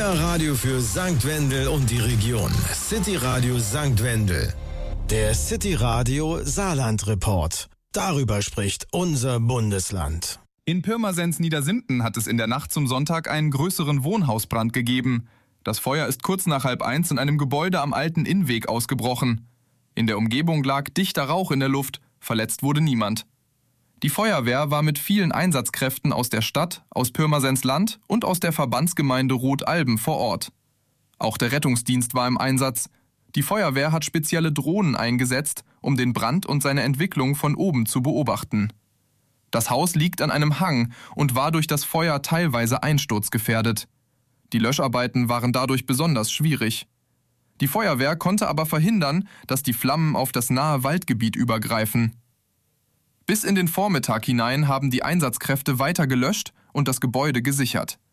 Euer Radio für St. Wendel und die Region. City Radio St. Wendel. Der City Radio Saarland Report. Darüber spricht unser Bundesland. In Pirmasens-Niedersimten hat es in der Nacht zum Sonntag einen größeren Wohnhausbrand gegeben. Das Feuer ist kurz nach 12:30 in einem Gebäude am alten Innweg ausgebrochen. In der Umgebung lag dichter Rauch in der Luft, verletzt wurde niemand. Die Feuerwehr war mit vielen Einsatzkräften aus der Stadt, aus Pirmasens-Land und aus der Verbandsgemeinde Rothalben vor Ort. Auch der Rettungsdienst war im Einsatz. Die Feuerwehr hat spezielle Drohnen eingesetzt, um den Brand und seine Entwicklung von oben zu beobachten. Das Haus liegt an einem Hang und war durch das Feuer teilweise einsturzgefährdet. Die Löscharbeiten waren dadurch besonders schwierig. Die Feuerwehr konnte aber verhindern, dass die Flammen auf das nahe Waldgebiet übergreifen. Bis in den Vormittag hinein haben die Einsatzkräfte weiter gelöscht und das Gebäude gesichert.